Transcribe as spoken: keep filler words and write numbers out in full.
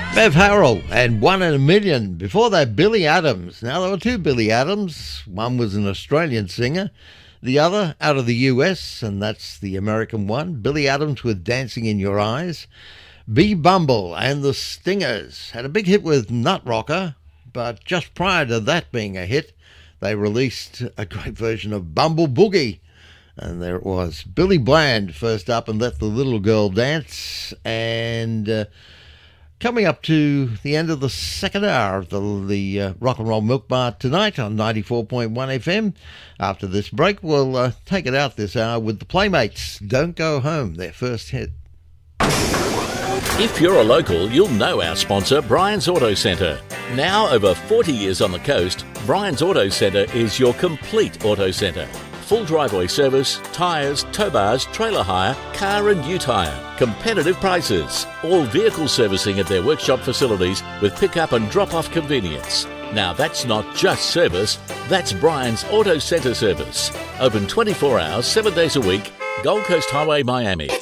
Bev Harrell and One in a Million. Before that, Billy Adams. Now, there were two Billy Adams. One was an Australian singer, the other out of the U S, and that's the American one. Billy Adams with Dancing in Your Eyes. B. Bumble and the Stingers had a big hit with Nut Rocker, but just prior to that being a hit, they released a great version of Bumble Boogie. And there it was. Billy Bland first up and Let the Little Girl Dance. And uh, coming up to the end of the second hour of the, the uh, Rock and Roll Milk Bar tonight on ninety-four point one F M. After this break, we'll uh, take it out this hour with the Playmates. Don't Go Home, their first hit. If you're a local, you'll know our sponsor, Brian's Auto Centre. Now over forty years on the coast, Brian's Auto Centre is your complete auto centre. Full driveway service, tyres, tow bars, trailer hire, car and new tyre. Competitive prices. All vehicle servicing at their workshop facilities with pick-up and drop-off convenience. Now that's not just service, that's Brian's Auto Centre service. Open twenty-four hours, seven days a week, Gold Coast Highway, Miami.